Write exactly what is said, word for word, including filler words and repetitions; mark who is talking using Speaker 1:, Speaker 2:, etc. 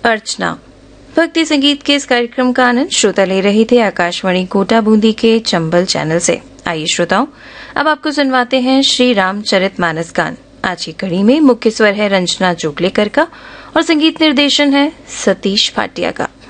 Speaker 1: अर्चना। भक्ति संगीत के इस कार्यक्रम का आनंद श्रोता ले रहे थे आकाशवाणी कोटा बूंदी के चंबल चैनल से। आइए श्रोताओं, अब आपको सुनवाते हैं श्री रामचरितमानस गान। आज की कड़ी में मुख्य स्वर है रंजना जोगलेकर का और संगीत निर्देशन है सतीश भाटिया का।